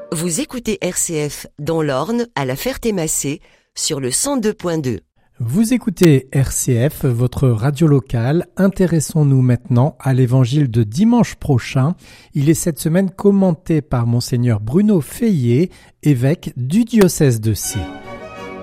Vous écoutez RCF dans l'Orne à La Ferté-Massé sur le 102.2. Vous écoutez RCF, votre radio locale. Intéressons-nous maintenant à l'évangile de dimanche prochain. Il est cette semaine commenté par Monseigneur Bruno Feillet, évêque du diocèse de Sées.